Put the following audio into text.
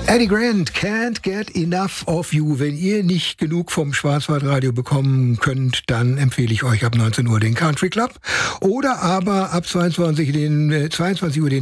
Eddie Grant, Can't Get Enough of You. Wenn ihr nicht genug vom Schwarzwaldradio bekommen könnt, dann empfehle ich euch ab 19 Uhr den Country Club oder aber ab 22 Uhr den